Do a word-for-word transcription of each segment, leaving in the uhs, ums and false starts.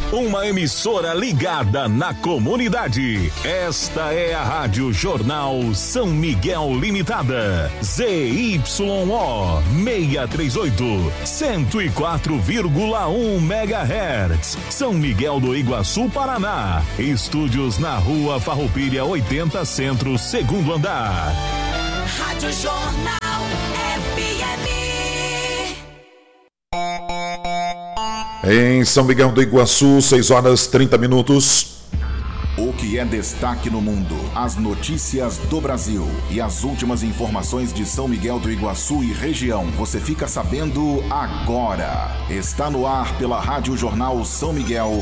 uma emissora ligada na comunidade. Esta é a Rádio Jornal São Miguel Limitada. Z Y O seiscentos e trinta e oito, cento e quatro vírgula um megahertz. São Miguel do Iguaçu, Paraná. Estúdios na Rua Farroupilha oitenta Centro, segundo andar. Rádio Jornal F M. Em São Miguel do Iguaçu, seis horas e trinta minutos. O que é destaque no mundo, as notícias do Brasil e as últimas informações de São Miguel do Iguaçu e região, você fica sabendo agora. Está no ar pela Rádio Jornal São Miguel.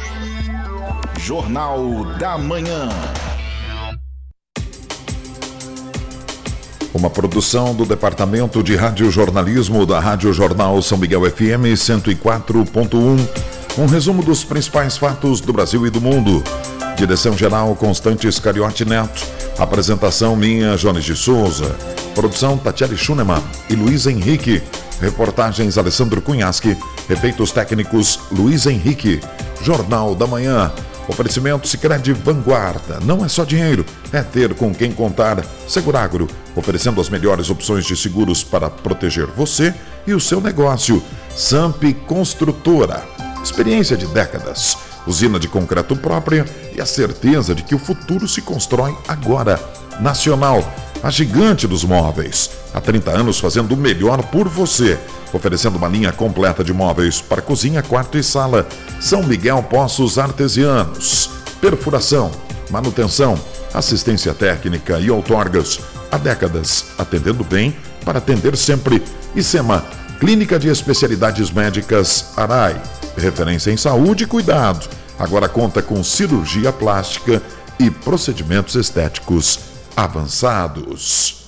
Jornal da Manhã. Uma produção do Departamento de Radiojornalismo da Rádio Jornal São Miguel F M cento e quatro ponto um. Um resumo dos principais fatos do Brasil e do mundo. Direção-geral Constante Scariotti Neto. Apresentação minha, Jones de Souza. Produção Tatiele Schunemann e Luiz Henrique. Reportagens Alessandro Cunhasque. Efeitos técnicos Luiz Henrique. Jornal da Manhã. Oferecimento Sicredi Vanguarda. Não é só dinheiro, é ter com quem contar. Seguragro, oferecendo as melhores opções de seguros para proteger você e o seu negócio. Samp Construtora. Experiência de décadas. Usina de concreto própria e a certeza de que o futuro se constrói agora. Nacional, a gigante dos móveis. Há trinta anos fazendo o melhor por você. Oferecendo uma linha completa de móveis para cozinha, quarto e sala. São Miguel Poços Artesianos. Perfuração, manutenção, assistência técnica e outorgas. Há décadas, atendendo bem para atender sempre. ICEMA, Clínica de Especialidades Médicas Arai. Referência em saúde e cuidado. Agora conta com cirurgia plástica e procedimentos estéticos avançados.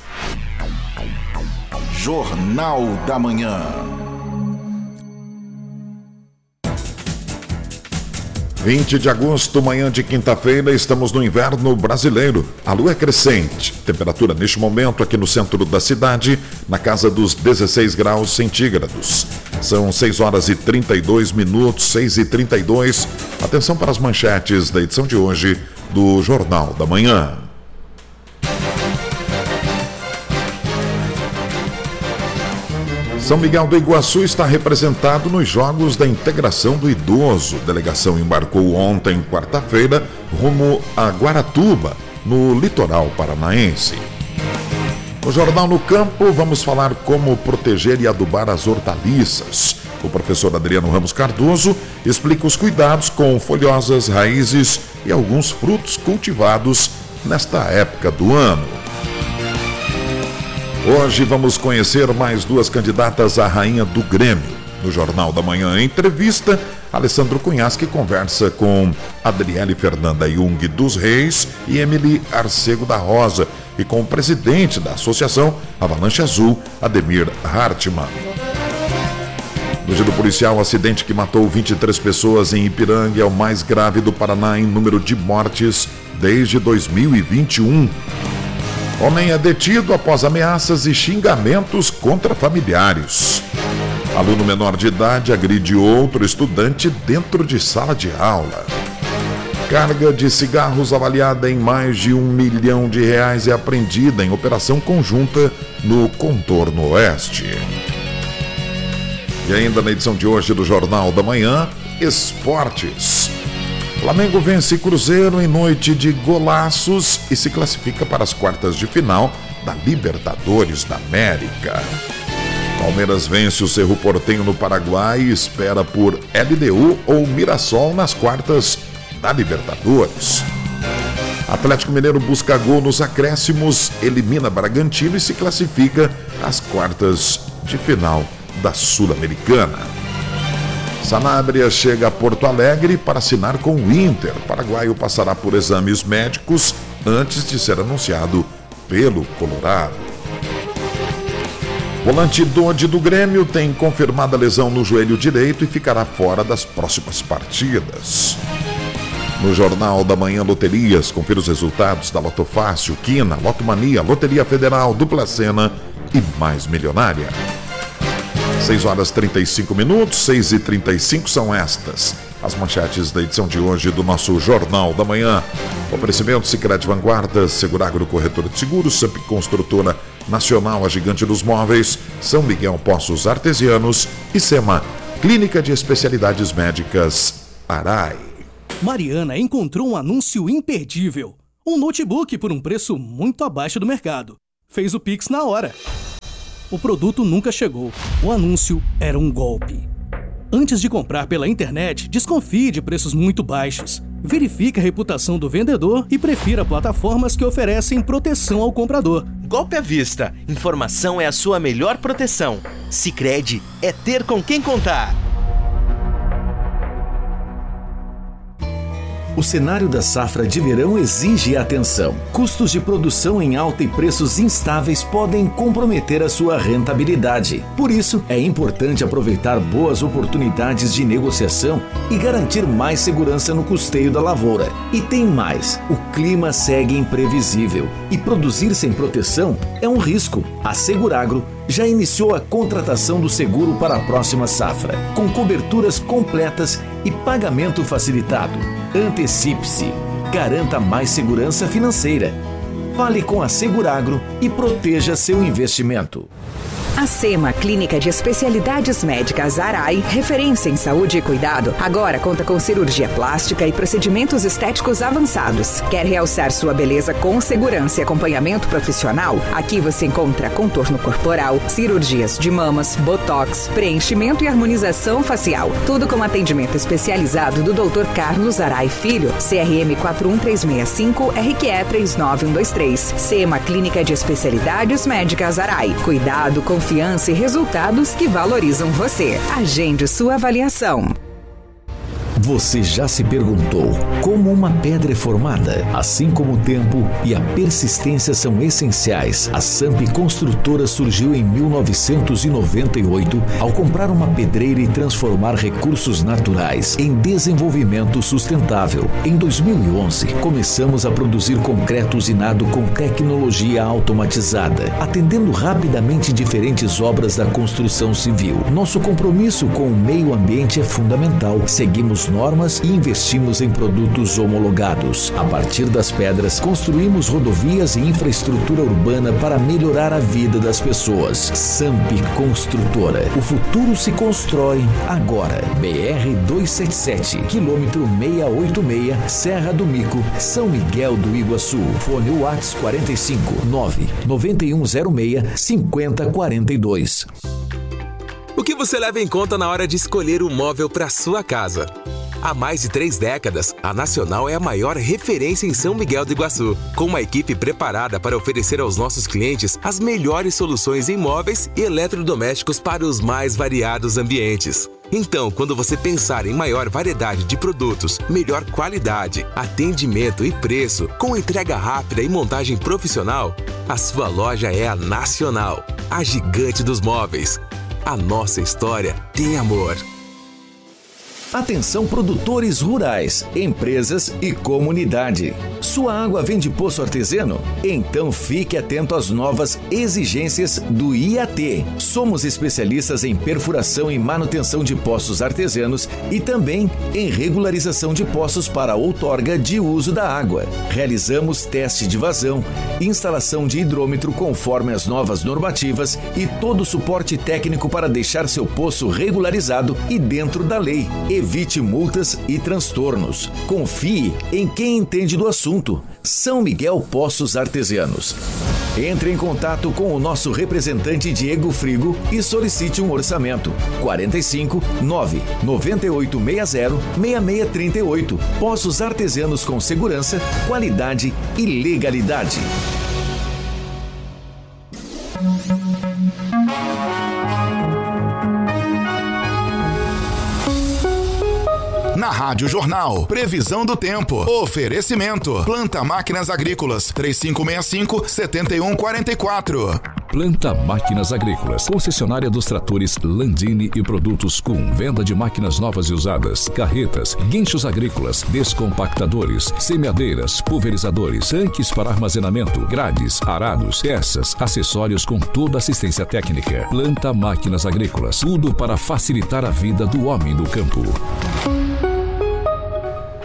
Jornal da Manhã. vinte de agosto, manhã de quinta-feira, estamos no inverno brasileiro. A lua é crescente. Temperatura neste momento aqui no centro da cidade, na casa dos dezesseis graus centígrados. São seis horas e trinta e dois minutos, seis e trinta e dois. Atenção para as manchetes da edição de hoje do Jornal da Manhã. São Miguel do Iguaçu está representado nos Jogos da Integração do Idoso. A delegação embarcou ontem, quarta-feira, rumo a Guaratuba, no litoral paranaense. No Jornal no Campo, vamos falar como proteger e adubar as hortaliças. O professor Adriano Ramos Cardoso explica os cuidados com folhosas, raízes e alguns frutos cultivados nesta época do ano. Hoje vamos conhecer mais duas candidatas à Rainha do Grêmio. No Jornal da Manhã, entrevista, Alessandro Cunhasque conversa com Adriele Fernanda Jung dos Reis e Emily Arcego da Rosa e com o presidente da Associação Avalanche Azul, Ademir Hartmann. No giro policial, o acidente que matou vinte e três pessoas em Ipiranga é o mais grave do Paraná em número de mortes desde dois mil e vinte e um. Homem é detido após ameaças e xingamentos contra familiares. Aluno menor de idade agride outro estudante dentro de sala de aula. Carga de cigarros avaliada em mais de um milhão de reais é apreendida em operação conjunta no Contorno Oeste. E ainda na edição de hoje do Jornal da Manhã, esportes. Flamengo vence Cruzeiro em noite de golaços e se classifica para as quartas de final da Libertadores da América. Palmeiras vence o Cerro Porteño no Paraguai e espera por L D U ou Mirassol nas quartas da Libertadores. Atlético Mineiro busca gol nos acréscimos, elimina Bragantino e se classifica às quartas de final da Sul-Americana. Sanabria chega a Porto Alegre para assinar com o Inter. O paraguaio passará por exames médicos antes de ser anunciado pelo Colorado. Volante Dodi do Grêmio tem confirmada lesão no joelho direito e ficará fora das próximas partidas. No Jornal da Manhã, loterias, confira os resultados da Loto Fácil, Quina, Loto Mania, Loteria Federal, Dupla Sena e Mais Milionária. seis horas e trinta e cinco minutos, seis e trinta e cinco são estas as manchetes da edição de hoje do nosso Jornal da Manhã. Oferecimento Sicredi Vanguarda, Seguragro Corretora de Seguros, Samp Construtora Nacional, a gigante dos móveis, São Miguel Poços Artesianos e SEMA, Clínica de Especialidades Médicas Arai. Mariana encontrou um anúncio imperdível. Um notebook por um preço muito abaixo do mercado. Fez o Pix na hora. O produto nunca chegou. O anúncio era um golpe. Antes de comprar pela internet, desconfie de preços muito baixos. Verifique a reputação do vendedor e prefira plataformas que oferecem proteção ao comprador. Golpe à vista. Informação é a sua melhor proteção. Sicredi é ter com quem contar. O cenário da safra de verão exige atenção. Custos de produção em alta e preços instáveis podem comprometer a sua rentabilidade. Por isso, é importante aproveitar boas oportunidades de negociação e garantir mais segurança no custeio da lavoura. E tem mais: o clima segue imprevisível e produzir sem proteção é um risco. A Seguragro já iniciou a contratação do seguro para a próxima safra, com coberturas completas e pagamento facilitado. Antecipe-se. Garanta mais segurança financeira. Fale com a Seguragro e proteja seu investimento. A SEMA, Clínica de Especialidades Médicas Arai, referência em saúde e cuidado, agora conta com cirurgia plástica e procedimentos estéticos avançados. Quer realçar sua beleza com segurança e acompanhamento profissional? Aqui você encontra contorno corporal, cirurgias de mamas, botox, preenchimento e harmonização facial. Tudo com atendimento especializado do doutor Carlos Arai Filho, C R M quatro um três seis cinco, R Q E três nove um dois três. SEMA, Clínica de Especialidades Médicas Arai. Cuidado, confiança e resultados que valorizam você. Agende sua avaliação. Você já se perguntou como uma pedra é formada? Assim como o tempo e a persistência são essenciais, a Samp Construtora surgiu em mil novecentos e noventa e oito ao comprar uma pedreira e transformar recursos naturais em desenvolvimento sustentável. Em dois mil e onze, começamos a produzir concreto usinado com tecnologia automatizada, atendendo rapidamente diferentes obras da construção civil. Nosso compromisso com o meio ambiente é fundamental. Seguimos normas e investimos em produtos homologados. A partir das pedras, construímos rodovias e infraestrutura urbana para melhorar a vida das pessoas. Samp Construtora. O futuro se constrói agora. B R duzentos e setenta e sete, quilômetro seiscentos e oitenta e seis, Serra do Mico, São Miguel do Iguaçu. Fone WhatsApp quarenta e cinco, nove nove um zero seis, cinco zero quatro dois. O que você leva em conta na hora de escolher um móvel para sua casa? Há mais de três décadas, a Nacional é a maior referência em São Miguel do Iguaçu, com uma equipe preparada para oferecer aos nossos clientes as melhores soluções em móveis e eletrodomésticos para os mais variados ambientes. Então, quando você pensar em maior variedade de produtos, melhor qualidade, atendimento e preço, com entrega rápida e montagem profissional, a sua loja é a Nacional, a gigante dos móveis. A nossa história tem amor. Atenção produtores rurais, empresas e comunidade. Sua água vem de poço artesiano? Então fique atento às novas exigências do I A T. Somos especialistas em perfuração e manutenção de poços artesianos e também em regularização de poços para outorga de uso da água. Realizamos teste de vazão, instalação de hidrômetro conforme as novas normativas e todo o suporte técnico para deixar seu poço regularizado e dentro da lei. Evite multas e transtornos. Confie em quem entende do assunto. São Miguel Poços Artesianos. Entre em contato com o nosso representante Diego Frigo e solicite um orçamento. quarenta e cinco, nove nove oito seis zero, seis seis três oito. Poços Artesianos com segurança, qualidade e legalidade. Na Rádio Jornal, previsão do tempo. Oferecimento. Planta Máquinas Agrícolas. três cinco seis cinco, sete um quatro quatro. Planta Máquinas Agrícolas, concessionária dos tratores Landini e produtos com venda de máquinas novas e usadas, carretas, guinchos agrícolas, descompactadores, semeadeiras, pulverizadores, tanques para armazenamento, grades, arados, peças, acessórios com toda assistência técnica. Planta Máquinas Agrícolas, tudo para facilitar a vida do homem do campo.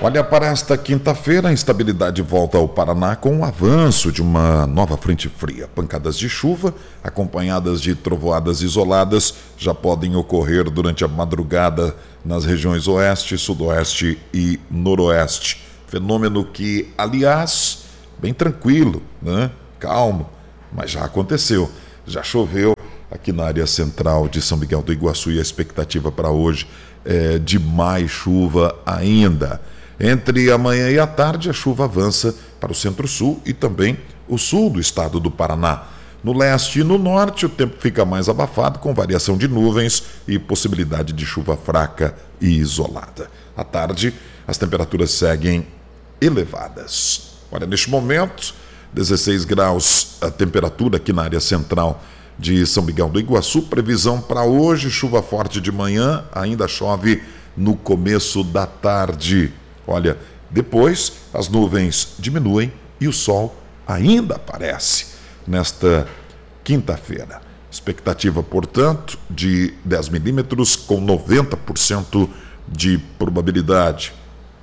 Olha, para esta quinta-feira, a instabilidade volta ao Paraná com o avanço de uma nova frente fria. Pancadas de chuva, acompanhadas de trovoadas isoladas, já podem ocorrer durante a madrugada nas regiões oeste, sudoeste e noroeste. Fenômeno que, aliás, bem tranquilo, né? Calmo, mas já aconteceu. Já choveu aqui na área central de São Miguel do Iguaçu e a expectativa para hoje é de mais chuva ainda. Entre a manhã e a tarde, a chuva avança para o centro-sul e também o sul do estado do Paraná. No leste e no norte, o tempo fica mais abafado, com variação de nuvens e possibilidade de chuva fraca e isolada. À tarde, as temperaturas seguem elevadas. Olha, neste momento, dezesseis graus a temperatura aqui na área central de São Miguel do Iguaçu. Previsão para hoje, chuva forte de manhã, ainda chove no começo da tarde. Olha, depois as nuvens diminuem e o sol ainda aparece nesta quinta-feira. Expectativa, portanto, de dez milímetros com noventa por cento de probabilidade.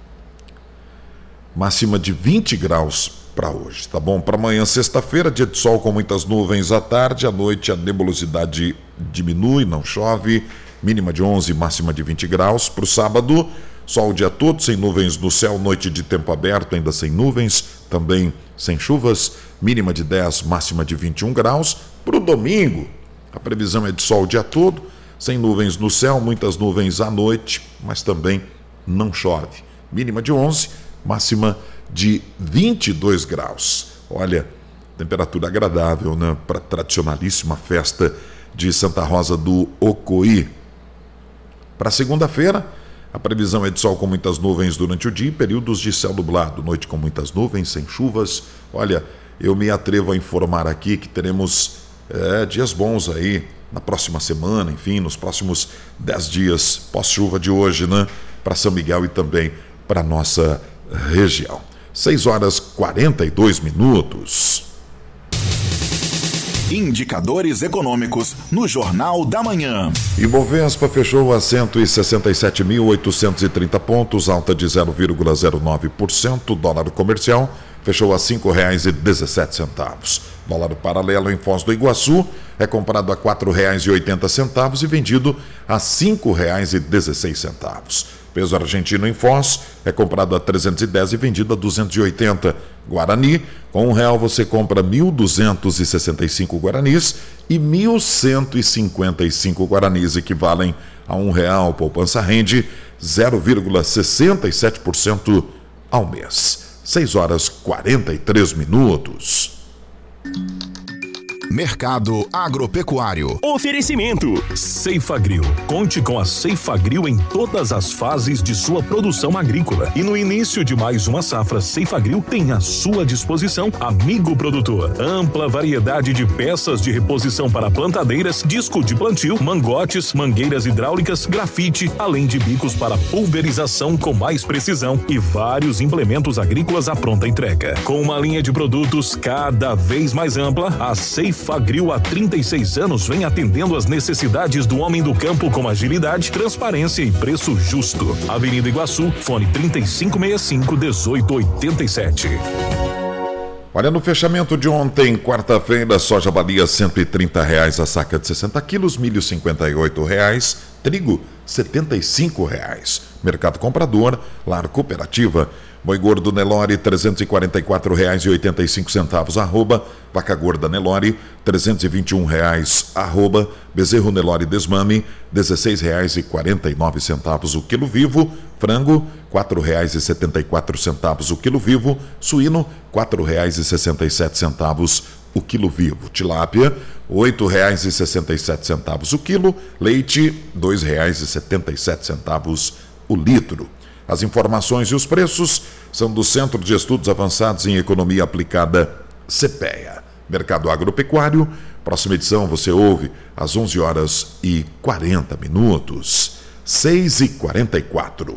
Máxima de vinte graus para hoje, tá bom? Para amanhã, sexta-feira, dia de sol com muitas nuvens à tarde, à noite a nebulosidade diminui, não chove, mínima de onze, máxima de vinte graus. Para o sábado, sol o dia todo, sem nuvens no céu, noite de tempo aberto, ainda sem nuvens, também sem chuvas, mínima de dez, máxima de vinte e um graus. Para o domingo, a previsão é de sol o dia todo, sem nuvens no céu, muitas nuvens à noite, mas também não chove. Mínima de onze, máxima de vinte e dois graus. Olha, temperatura agradável, né, para a tradicionalíssima festa de Santa Rosa do Ocoí. Para segunda-feira, a previsão é de sol com muitas nuvens durante o dia e períodos de céu nublado, noite com muitas nuvens, sem chuvas. Olha, eu me atrevo a informar aqui que teremos é, dias bons aí na próxima semana, enfim, nos próximos dez dias pós-chuva de hoje, né, para São Miguel e também para nossa região. seis horas e quarenta e dois minutos. Indicadores econômicos no Jornal da Manhã. Ibovespa fechou a cento e sessenta e sete mil oitocentos e trinta pontos, alta de zero vírgula zero nove por cento. Dólar comercial fechou a cinco reais e dezessete centavos. Dólar paralelo em Foz do Iguaçu é comprado a quatro reais e oitenta centavos e vendido a cinco reais e dezesseis centavos. Peso argentino em Foz é comprado a trezentos e dez e vendido a duzentos e oitenta. Guarani, com um real você compra mil duzentos e sessenta e cinco guaranis e mil cento e cinquenta e cinco guaranis equivalem a um real. Poupança rende zero vírgula sessenta e sete por cento ao mês. seis horas e quarenta e três minutos. Mercado Agropecuário. Oferecimento Ceifagrill. Conte com a Ceifagrill em todas as fases de sua produção agrícola. E no início de mais uma safra, Ceifagrill tem à sua disposição amigo produtor. Ampla variedade de peças de reposição para plantadeiras, disco de plantio, mangotes, mangueiras hidráulicas, grafite, além de bicos para pulverização com mais precisão e vários implementos agrícolas à pronta entrega. Com uma linha de produtos cada vez mais ampla, a Ceifagrill Ceifagrill há trinta e seis anos vem atendendo às necessidades do homem do campo com agilidade, transparência e preço justo. Avenida Iguaçu, fone trinta e cinco sessenta e cinco, dezoito oitenta e sete. Olha, no fechamento de ontem, quarta-feira, soja valia cento e trinta reais a saca de sessenta quilos, milho cinquenta e oito reais, trigo setenta e cinco reais. Mercado comprador, Lar Cooperativa, boi gordo Nelore trezentos e quarenta e quatro reais e oitenta e cinco centavos, arroba, vaca gorda Nelore trezentos e vinte e um reais, arroba, bezerro Nelore desmame dezesseis reais e quarenta e nove centavos o quilo vivo, frango quatro reais e setenta e quatro centavos o quilo vivo, suíno quatro reais e sessenta e sete centavos o quilo vivo, tilápia oito reais e sessenta e sete centavos o quilo, leite dois reais e setenta e sete centavos o litro. As informações e os preços são do Centro de Estudos Avançados em Economia Aplicada, CEPEA. Mercado Agropecuário, próxima edição você ouve às onze horas e quarenta minutos, seis e quarenta e quatro.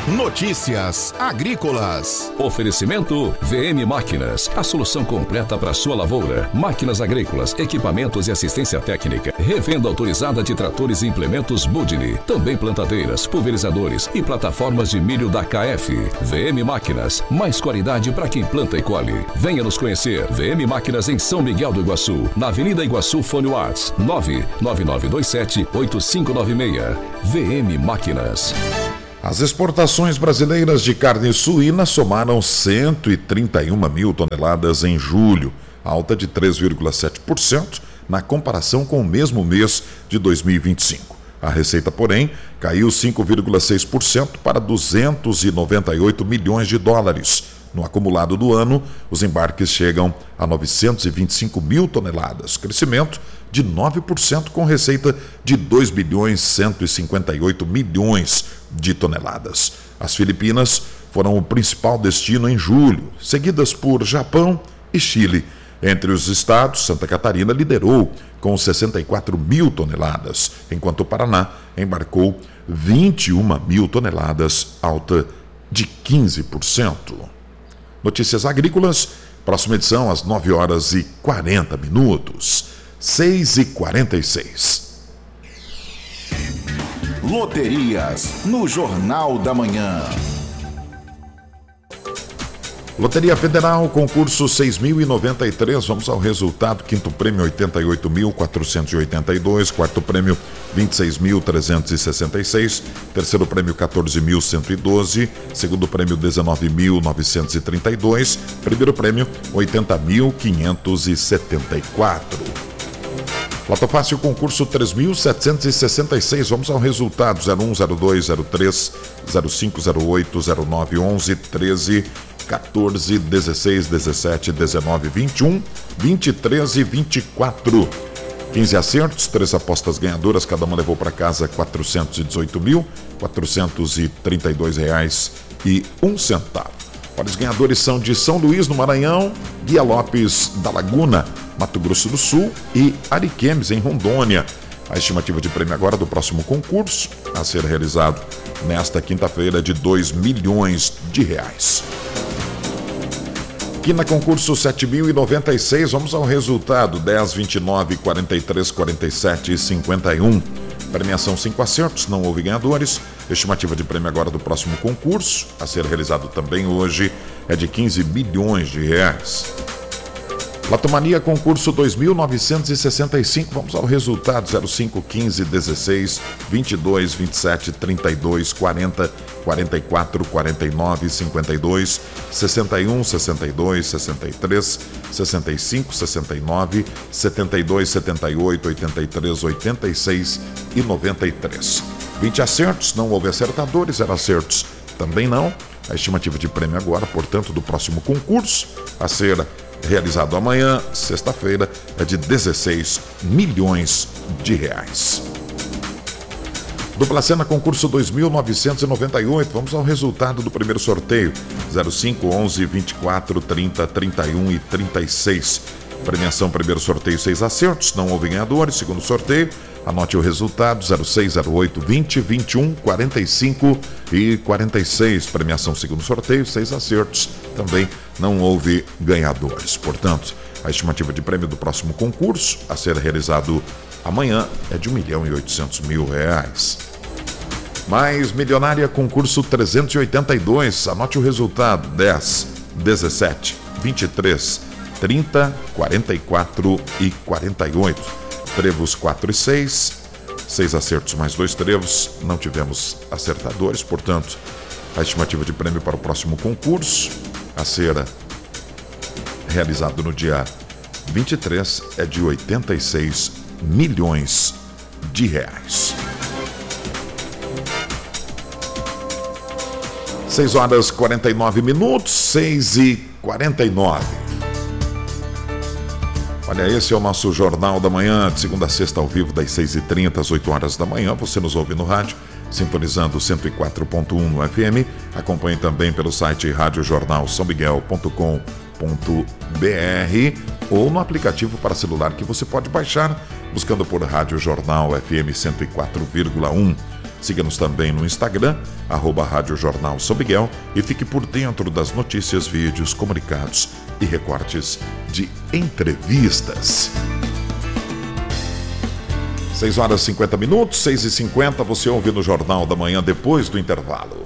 Notícias agrícolas. Oferecimento V M Máquinas, a solução completa para sua lavoura. Máquinas agrícolas, equipamentos e assistência técnica. Revenda autorizada de tratores e implementos Budini. Também plantadeiras, pulverizadores e plataformas de milho da K F. V M Máquinas, mais qualidade para quem planta e colhe. Venha nos conhecer. V M Máquinas em São Miguel do Iguaçu, na Avenida Iguaçu, Fone Whats nove nove nove dois sete oito cinco nove seis. V M Máquinas. As exportações brasileiras de carne suína somaram cento e trinta e uma mil toneladas em julho, alta de três vírgula sete por cento na comparação com o mesmo mês de dois mil e vinte e cinco. A receita, porém, caiu cinco vírgula seis por cento para duzentos e noventa e oito milhões de dólares. No acumulado do ano, os embarques chegam a novecentos e vinte e cinco mil toneladas, crescimento de nove por cento com receita de dois bilhões cento e cinquenta e oito milhões de toneladas. As Filipinas foram o principal destino em julho, seguidas por Japão e Chile. Entre os estados, Santa Catarina liderou com sessenta e quatro mil toneladas, enquanto o Paraná embarcou vinte e uma mil toneladas, alta de quinze por cento. Notícias agrícolas, próxima edição às nove horas e quarenta minutos, seis e quarenta e seis. Loterias no Jornal da Manhã. Loteria Federal, concurso seis mil e noventa e três, vamos ao resultado. Quinto prêmio oitenta e oito mil quatrocentos e oitenta e dois, quarto prêmio vinte e seis mil trezentos e sessenta e seis, terceiro prêmio quatorze mil cento e doze, segundo prêmio dezenove mil novecentos e trinta e dois, primeiro prêmio oitenta mil quinhentos e setenta e quatro. Loto Fácil, concurso três mil setecentos e sessenta e seis, vamos ao resultado. Zero um, zero dois, zero três, zero cinco, zero oito, zero nove, onze, treze, quatorze, dezesseis, dezessete, dezenove, vinte e um, vinte e três e vinte e quatro. quinze acertos, três apostas ganhadoras, cada uma levou para casa quatrocentos e dezoito mil quatrocentos e trinta e dois reais e um centavo. Olha, os ganhadores são de São Luís, no Maranhão, Guia Lopes da Laguna, Mato Grosso do Sul e Ariquemes, em Rondônia. A estimativa de prêmio agora do próximo concurso, a ser realizado nesta quinta-feira, de dois milhões de reais. Aqui na concurso sete mil e noventa e seis, vamos ao resultado. Dez, vinte e nove, quarenta e três, quarenta e sete e cinquenta e um. Premiação cinco acertos, não houve ganhadores. Estimativa de prêmio agora do próximo concurso, a ser realizado também hoje, é de quinze milhões de reais. Latomania, concurso dois mil novecentos e sessenta e cinco, vamos ao resultado. Zero cinco, quinze, dezesseis, vinte e dois, vinte e sete, trinta e dois, quarenta, quarenta e quatro, quarenta e nove, cinquenta e dois, sessenta e um, sessenta e dois, sessenta e três, sessenta e cinco, sessenta e nove, setenta e dois, setenta e oito, oitenta e três, oitenta e seis e noventa e três. vinte acertos, não houve acertadores, zero acertos também não. A estimativa de prêmio agora, portanto, do próximo concurso, a ser realizado amanhã, sexta-feira, é de dezesseis milhões de reais. Dupla Sena, concurso dois mil novecentos e noventa e oito, vamos ao resultado do primeiro sorteio. Zero cinco, onze, vinte e quatro, trinta, trinta e um e trinta e seis. Premiação, primeiro sorteio, seis acertos, não houve ganhadores. Segundo sorteio, anote o resultado. Zero seis, zero oito, vinte, vinte e um, quarenta e cinco e quarenta e seis. Premiação, segundo sorteio, seis acertos, também não houve ganhadores. Portanto, a estimativa de prêmio do próximo concurso, a ser realizado amanhã, é de um milhão e oitocentos mil reais. Mais Milionária, concurso trezentos e oitenta e dois, anote o resultado. Dez, dezessete, vinte e três, trinta, quarenta e quatro e quarenta e oito. Trevos quatro e seis, seis acertos mais dois trevos, não tivemos acertadores. Portanto, a estimativa de prêmio para o próximo concurso, a ser realizado no dia vinte e três, é de oitenta e seis milhões de reais. seis horas e quarenta e nove minutos, seis e quarenta e nove. Olha, esse é o nosso Jornal da Manhã, de segunda a sexta, ao vivo, das seis e trinta às oito horas da manhã. Você nos ouve no rádio, sintonizando cento e quatro ponto um no F M. Acompanhe também pelo site rádio jornal são miguel ponto com ponto b r ou no aplicativo para celular que você pode baixar, buscando por Rádio Jornal F M cento e quatro vírgula um. Siga-nos também no Instagram, arroba Rádio Jornal São Miguel, e fique por dentro das notícias, vídeos, comunicados e recortes de entrevistas. seis horas e cinquenta minutos, seis e cinquenta, você ouve no Jornal da Manhã depois do intervalo.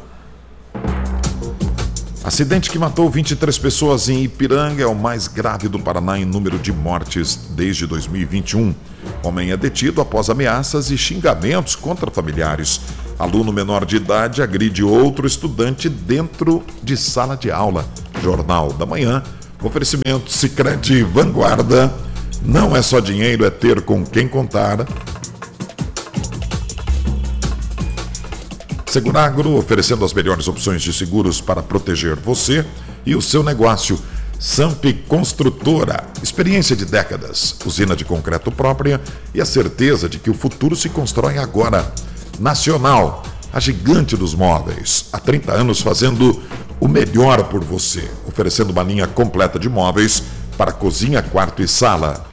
Acidente que matou vinte e três pessoas em Ipiranga é o mais grave do Paraná em número de mortes desde dois mil e vinte e um. Homem é detido após ameaças e xingamentos contra familiares. Aluno menor de idade agride outro estudante dentro de sala de aula. Jornal da Manhã, oferecimento Sicredi Vanguarda. Não é só dinheiro, é ter com quem contar. Seguragro, oferecendo as melhores opções de seguros para proteger você e o seu negócio. Samp Construtora, experiência de décadas, usina de concreto própria e a certeza de que o futuro se constrói agora. Nacional, a gigante dos móveis, há trinta anos fazendo o melhor por você, oferecendo uma linha completa de móveis para cozinha, quarto e sala.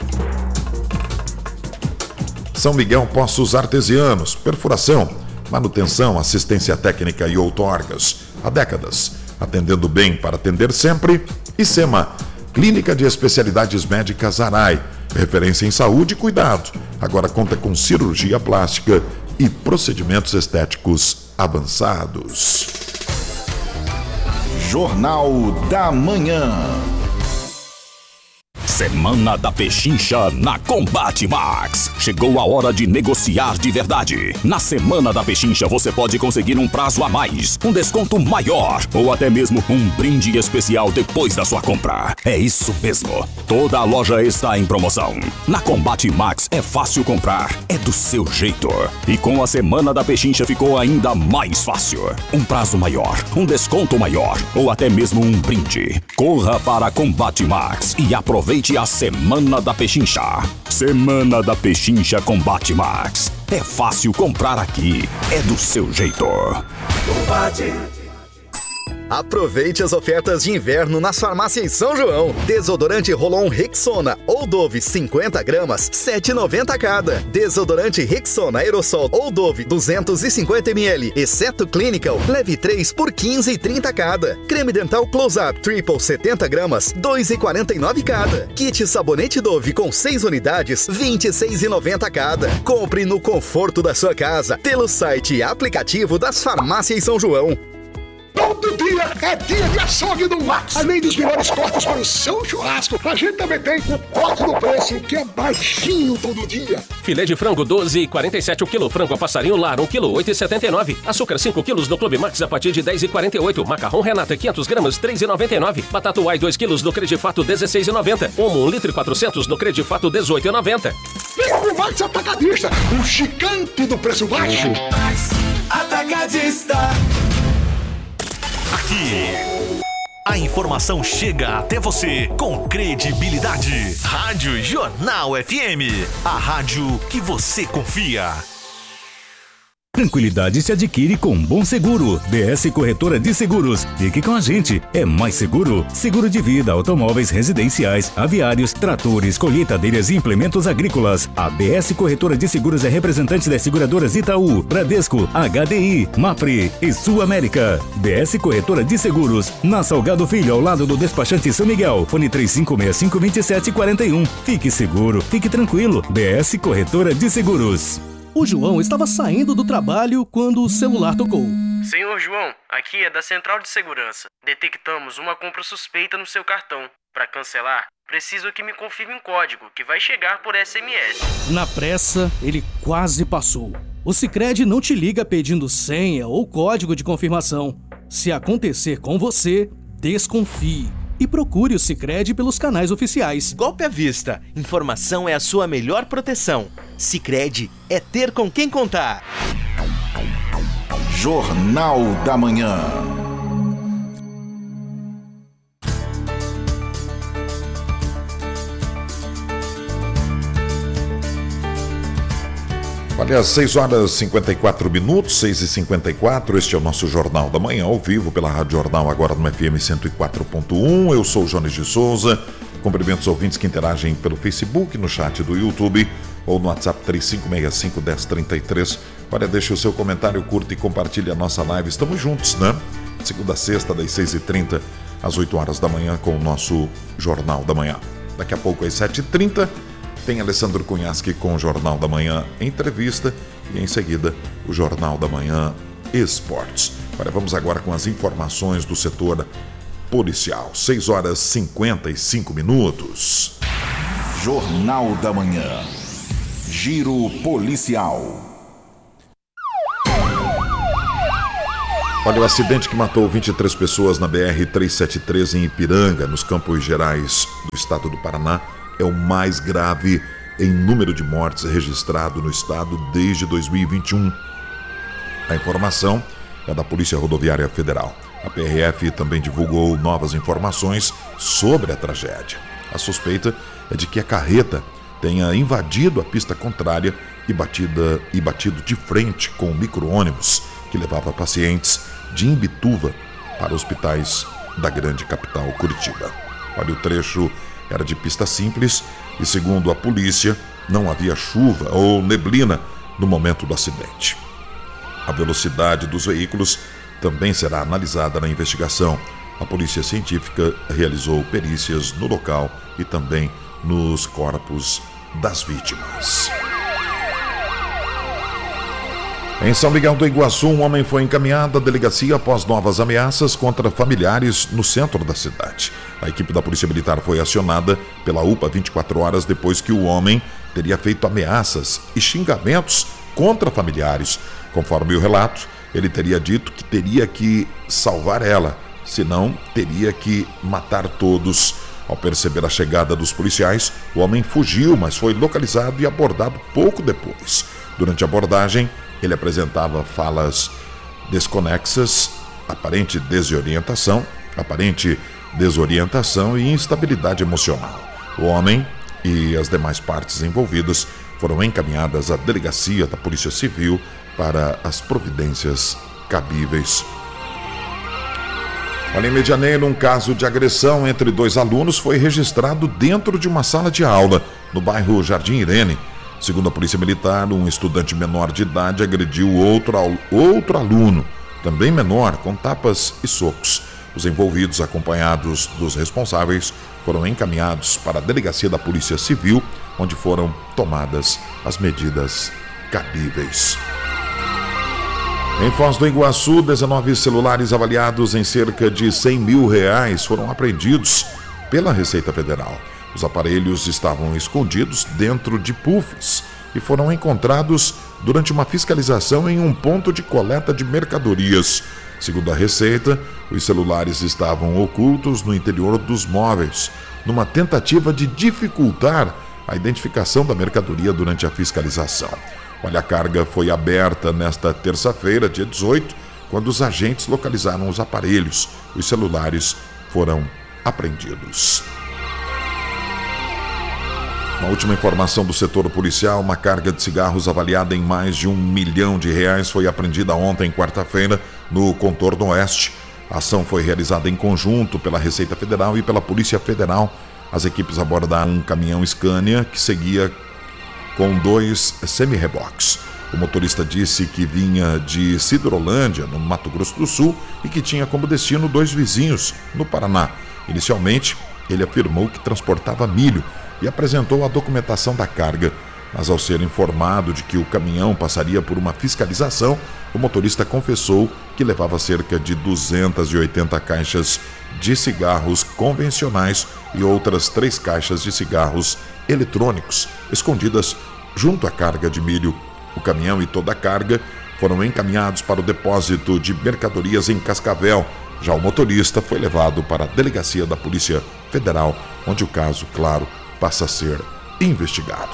São Miguel Poços Artesianos, perfuração, manutenção, assistência técnica e outorgas. Há décadas, atendendo bem para atender sempre. E SEMA, Clínica de Especialidades Médicas Arai, referência em saúde e cuidado. Agora conta com cirurgia plástica e procedimentos estéticos avançados. Jornal da Manhã. Semana da Pechincha na Combate Max. Chegou a hora de negociar de verdade. Na Semana da Pechincha você pode conseguir um prazo a mais, um desconto maior ou até mesmo um brinde especial depois da sua compra. É isso mesmo. Toda a loja está em promoção. Na Combate Max é fácil comprar, é do seu jeito. E com a Semana da Pechincha ficou ainda mais fácil. Um prazo maior, um desconto maior ou até mesmo um brinde. Corra para Combate Max e aproveite a Semana da Pechincha. Semana da Pechincha Combate Max. É fácil comprar aqui. É do seu jeito. Combate. Aproveite as ofertas de inverno nas farmácias São João. Desodorante Rolon Rexona ou Dove cinquenta gramas, sete reais e noventa centavos cada. Desodorante Rexona Aerosol ou Dove duzentos e cinquenta mililitros, exceto Clinical, leve três por quinze reais e trinta centavos cada. Creme dental Close-Up Triple setenta gramas, dois reais e quarenta e nove centavos cada. Kit sabonete Dove com seis unidades, vinte e seis reais e noventa centavos cada. Compre no conforto da sua casa, pelo site e aplicativo das farmácias São João. Todo dia é dia de açougue do Max. Além dos melhores cortes para o seu churrasco, a gente também tem o corte do preço, que é baixinho todo dia. Filé de frango doze reais e quarenta e sete centavos o quilo. Frango a passarinho lar um quilo, oito reais e setenta e nove centavos. Açúcar cinco quilos no Clube Max a partir de dez reais e quarenta e oito centavos. Macarrão Renata quinhentos gramas, três reais e noventa e nove centavos. Batata Uai dois quilos no Credifato, dezesseis reais e noventa centavos. Omo um litro e quatrocentos no Credifato, dezoito reais e noventa centavos. Vem pro Max Atacadista, o gigante do preço baixo. Max Atacadista. Aqui, a informação chega até você com credibilidade. Rádio Jornal F M, a rádio que você confia. Tranquilidade se adquire com Bom Seguro. B S Corretora de Seguros. Fique com a gente. É mais seguro. Seguro de vida, automóveis residenciais, aviários, tratores, colheitadeiras e implementos agrícolas. A B S Corretora de Seguros é representante das seguradoras Itaú, Bradesco, H D I, Mapfre e Sul América. B S Corretora de Seguros. Na Salgado Filho, ao lado do despachante São Miguel. Fone três cinco seis cinco, dois sete quatro um. Fique seguro. Fique tranquilo. B S Corretora de Seguros. O João estava saindo do trabalho quando o celular tocou. Senhor João, aqui é da Central de Segurança. Detectamos uma compra suspeita no seu cartão. Para cancelar, preciso que me confirme um código que vai chegar por S M S. Na pressa, ele quase passou. O Sicredi não te liga pedindo senha ou código de confirmação. Se acontecer com você, desconfie. E procure o Sicredi pelos canais oficiais. Golpe à vista. Informação é a sua melhor proteção. Sicredi é ter com quem contar. Jornal da Manhã. Olha, seis horas e cinquenta e quatro minutos, seis e cinquenta e quatro, este é o nosso Jornal da Manhã, ao vivo pela Rádio Jornal, agora no F M cento e quatro ponto um. Eu sou o Jones de Souza, Cumprimentos aos ouvintes que interagem pelo Facebook, no chat do YouTube ou no WhatsApp três cinco seis cinco, um zero três três. Olha, deixe o seu comentário, curta e compartilhe a nossa live. Estamos juntos, né? Segunda a sexta, das seis e trinta às oito horas da manhã, com o nosso Jornal da Manhã. Daqui a pouco, às sete e trinta, tem Alessandro Cunhasque com o Jornal da Manhã Entrevista e, em seguida, o Jornal da Manhã Esportes. Olha, vamos agora com as informações do setor policial. seis horas e cinquenta e cinco minutos. Jornal da Manhã. Giro policial. Olha, o acidente que matou vinte e três pessoas na B R trezentos e setenta e três em Ipiranga, nos Campos Gerais do estado do Paraná, é o mais grave em número de mortes registrado no estado desde dois mil e vinte e um. A informação é da Polícia Rodoviária Federal. A P R F também divulgou novas informações sobre a tragédia. A suspeita é de que a carreta tenha invadido a pista contrária e, batida, e batido de frente com o micro-ônibus que levava pacientes de Imbituva para hospitais da grande capital Curitiba. Olha, o trecho era de pista simples e, segundo a polícia, não havia chuva ou neblina no momento do acidente. A velocidade dos veículos também será analisada na investigação. A polícia científica realizou perícias no local e também nos corpos das vítimas. Em São Miguel do Iguaçu, um homem foi encaminhado à delegacia após novas ameaças contra familiares no centro da cidade. A equipe da Polícia Militar foi acionada pela U P A vinte e quatro horas depois que o homem teria feito ameaças e xingamentos contra familiares. Conforme o relato, ele teria dito que teria que salvar ela, senão teria que matar todos. Ao perceber a chegada dos policiais, o homem fugiu, mas foi localizado e abordado pouco depois. Durante a abordagem, ele apresentava falas desconexas, aparente desorientação, aparente desorientação e instabilidade emocional. O homem e as demais partes envolvidas foram encaminhadas à delegacia da Polícia Civil para as providências cabíveis. Olha, em Medianeira, um caso de agressão entre dois alunos foi registrado dentro de uma sala de aula no bairro Jardim Irene. Segundo a Polícia Militar, um estudante menor de idade agrediu outro, outro aluno, também menor, com tapas e socos. Os envolvidos, acompanhados dos responsáveis, foram encaminhados para a delegacia da Polícia Civil, onde foram tomadas as medidas cabíveis. Em Foz do Iguaçu, dezenove celulares avaliados em cerca de cem mil reais foram apreendidos pela Receita Federal. Os aparelhos estavam escondidos dentro de puffs e foram encontrados durante uma fiscalização em um ponto de coleta de mercadorias. Segundo a Receita, os celulares estavam ocultos no interior dos móveis, numa tentativa de dificultar a identificação da mercadoria durante a fiscalização. Olha, a carga foi aberta nesta terça-feira, dia dezoito, quando os agentes localizaram os aparelhos. Os celulares foram apreendidos. Uma última informação do setor policial: uma carga de cigarros avaliada em mais de um milhão de reais foi apreendida ontem, quarta-feira, no Contorno Oeste. A ação foi realizada em conjunto pela Receita Federal e pela Polícia Federal. As equipes abordaram um caminhão Scania que seguia com dois semi-reboques. O motorista disse que vinha de Sidrolândia, no Mato Grosso do Sul, e que tinha como destino dois vizinhos, no Paraná. Inicialmente, ele afirmou que transportava milho e apresentou a documentação da carga, mas ao ser informado de que o caminhão passaria por uma fiscalização, o motorista confessou que levava cerca de duzentas e oitenta caixas de cigarros convencionais e outras três caixas de cigarros eletrônicos, escondidas junto à carga de milho. O caminhão e toda a carga foram encaminhados para o depósito de mercadorias em Cascavel. Já o motorista foi levado para a delegacia da Polícia Federal, onde o caso, claro, passa a ser investigado.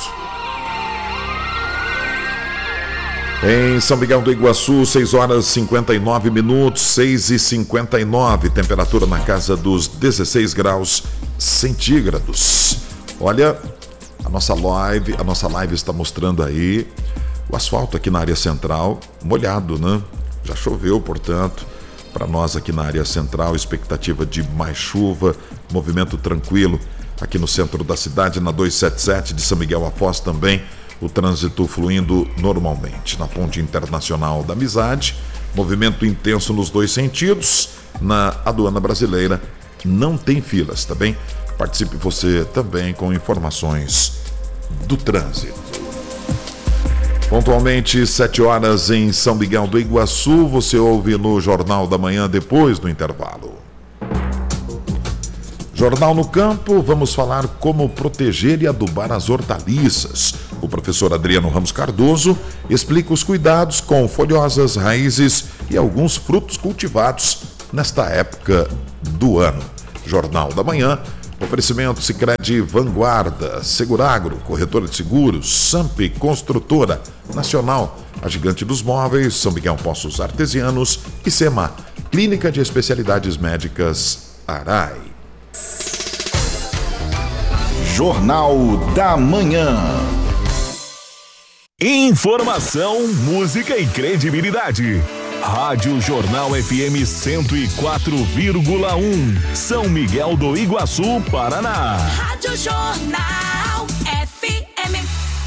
Em São Miguel do Iguaçu, seis horas e cinquenta e nove minutos, seis e cinquenta e nove, temperatura na casa dos dezesseis graus centígrados. Olha, a nossa live, a nossa live está mostrando aí o asfalto aqui na área central, molhado, né? Já choveu, portanto, para nós aqui na área central, expectativa de mais chuva, movimento tranquilo. aqui no centro da cidade, na duzentos e setenta e sete de São Miguel Após também, o trânsito fluindo normalmente. Na Ponte Internacional da Amizade, movimento intenso nos dois sentidos. Na aduana brasileira, não tem filas, tá bem? Participe você também com informações do trânsito. Pontualmente, sete horas em São Miguel do Iguaçu, você ouve no Jornal da Manhã depois do intervalo. Jornal no Campo, vamos falar como proteger e adubar as hortaliças. O professor Adriano Ramos Cardoso explica os cuidados com folhosas, raízes e alguns frutos cultivados nesta época do ano. Jornal da Manhã, oferecimento Sicredi Vanguarda, Seguragro, corretora de seguros, Samp Construtora Nacional, a Gigante dos Móveis, São Miguel Poços Artesianos e SEMA, Clínica de Especialidades Médicas Arai. Jornal da Manhã. Informação, música e credibilidade. Rádio Jornal F M cento e quatro vírgula um, São Miguel do Iguaçu, Paraná. Rádio Jornal F M.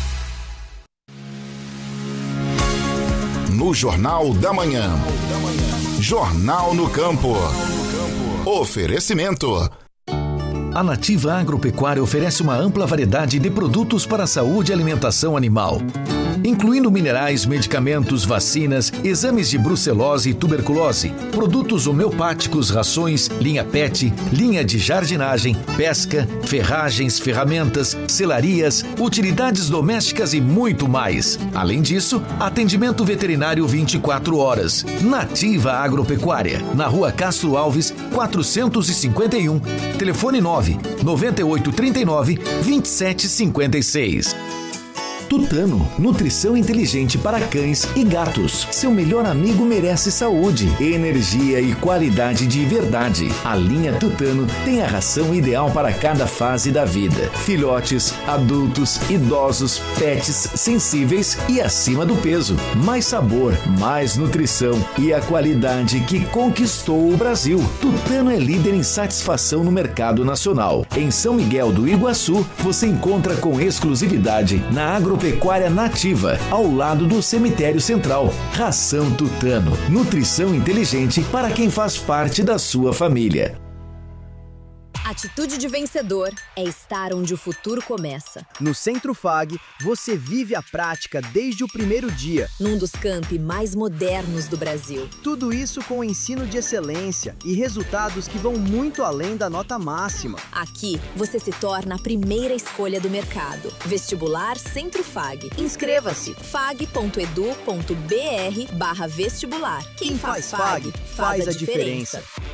No Jornal da Manhã. Jornal no Campo. Oferecimento. A Nativa Agropecuária oferece uma ampla variedade de produtos para a saúde e alimentação animal, incluindo minerais, medicamentos, vacinas, exames de brucelose e tuberculose, produtos homeopáticos, rações, linha pet, linha de jardinagem, pesca, ferragens, ferramentas, selarias, utilidades domésticas e muito mais. Além disso, atendimento veterinário vinte e quatro horas. Nativa Agropecuária, na Rua Castro Alves, quatrocentos e cinquenta e um, telefone nove nove oito três nove, dois sete cinco seis. Tutano, nutrição inteligente para cães e gatos. Seu melhor amigo merece saúde, energia e qualidade de verdade. A linha Tutano tem a ração ideal para cada fase da vida. Filhotes, adultos, idosos, pets sensíveis e acima do peso. Mais sabor, mais nutrição e a qualidade que conquistou o Brasil. Tutano é líder em satisfação no mercado nacional. Em São Miguel do Iguaçu, você encontra com exclusividade na Agro Pecuária Nativa, ao lado do Cemitério Central. Ração Tutano, nutrição inteligente para quem faz parte da sua família. Atitude de vencedor é estar onde o futuro começa. No Centro F A G, você vive a prática desde o primeiro dia. Num dos campi mais modernos do Brasil. Tudo isso com ensino de excelência e resultados que vão muito além da nota máxima. Aqui, você se torna a primeira escolha do mercado. Vestibular Centro F A G. Inscreva-se. fag ponto edu ponto br barra vestibular. Quem, Quem faz F A G, faz, faz a diferença. diferença.